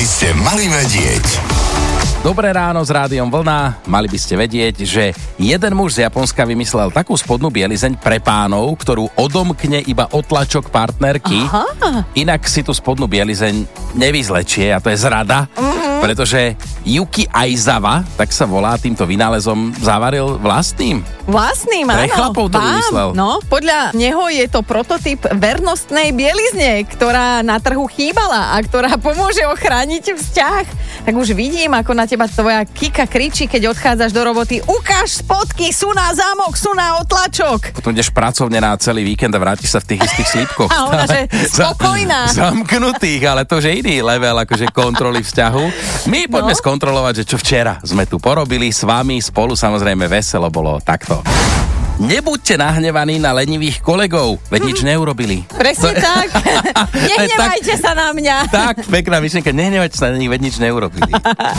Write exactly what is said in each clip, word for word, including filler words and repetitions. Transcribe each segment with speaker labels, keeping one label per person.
Speaker 1: ste mali vedieť.
Speaker 2: Dobré ráno s Rádiom Vlna. Mali by ste vedieť, že jeden muž z Japonska vymyslel takú spodnú bielizeň pre pánov, ktorú odomkne iba otlačok partnerky.
Speaker 3: Aha.
Speaker 2: Inak si tú spodnú bielizeň nevyzlečie a to je zrada, uh-huh. pretože Yuki Aizawa, tak sa volá, týmto vynálezom zavaril vlastným.
Speaker 3: Vlastným,
Speaker 2: Pre
Speaker 3: áno.
Speaker 2: chlapov to
Speaker 3: Vám,
Speaker 2: vymyslel.
Speaker 3: No, podľa neho je to prototyp vernostnej bielizne, ktorá na trhu chýbala a ktorá pomôže ochrániť vzťah. Tak už vidím, ako na teba tvoja Kika kričí, keď odchádzaš do roboty. Ukáž spodky, sú na zámok, sú na otlačok.
Speaker 2: Potom ideš pracovne na celý víkend a vrátiš sa v tých istých slípkoch.
Speaker 3: A ona, že spokojná.
Speaker 2: Zamknutých, ale to už je iný level akože kontroly vzťahu. My poďme
Speaker 3: No.
Speaker 2: skontrolovať, že čo včera sme tu porobili s vami, spolu samozrejme veselo bolo takto. Nebuďte nahnevaní na lenivých kolegov, veď nič neurobili.
Speaker 3: Presne tak. Nehnevajte sa na mňa.
Speaker 2: Tak, pekná myšlienka, nehnevajte sa na nich, veď nič neurobili.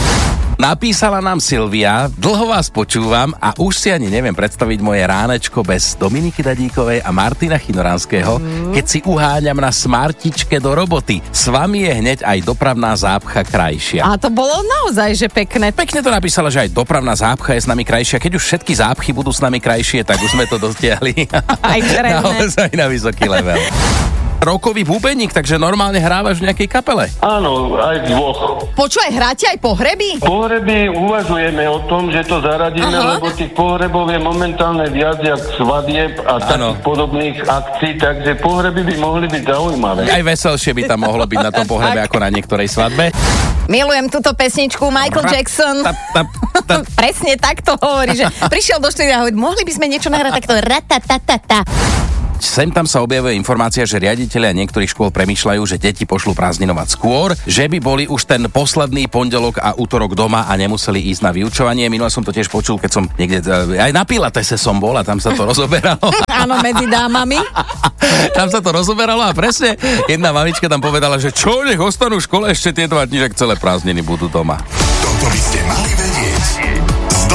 Speaker 2: Napísala nám Silvia, dlho vás počúvam a už si ani neviem predstaviť moje ránečko bez Dominiky Dadíkovej a Martina Chinoranského, mm. keď si uháňam na smartičke do roboty. S vami je hneď aj dopravná zápcha krajšia.
Speaker 3: A to bolo naozaj, že pekné.
Speaker 2: Pekne to napísala, že aj dopravná zápcha je s nami krajšia. Keď už všetky zápchy budú s nami krajšie, tak už sme to dotiahli.
Speaker 3: Aj čerevné.
Speaker 2: Naozaj na vysoký level. Rokový bubeník, takže normálne hrávaš v nejakej kapele.
Speaker 4: Áno, aj v dvoch.
Speaker 3: Počúvaj, hráte aj pohreby?
Speaker 4: Pohreby uvažujeme o tom, že to zaradíme,
Speaker 3: Aha.
Speaker 4: lebo tých pohrebov je momentálne viac jak svadieb a
Speaker 2: Áno.
Speaker 4: takých podobných akcií, takže pohreby by mohli byť zaujímavé.
Speaker 2: Aj veselšie by tam mohlo byť na tom pohrebe ako na niektorej svadbe.
Speaker 3: Milujem túto pesničku, Michael Jackson.
Speaker 2: Tap, tap, tap.
Speaker 3: Presne takto hovorí, že prišiel do štúdia a hovorí, mohli by sme niečo nahrať takto ratatatata.
Speaker 2: Sem tam sa objavuje informácia, že riaditelia niektorých škôl premýšľajú, že deti pošlú prázdninovať skôr, že by boli už ten posledný pondelok a útorok doma a nemuseli ísť na vyučovanie. Minule som to tiež počul, keď som niekde, aj na Pilatese som bol a tam sa to rozoberalo.
Speaker 3: Áno, medzi dámami.
Speaker 2: Tam sa to rozoberalo a presne jedna mamička tam povedala, že čo, nech ostanú v škole ešte tieto dva dni, že celé prázdniny budú doma.
Speaker 1: Toto by ste mali vedieť.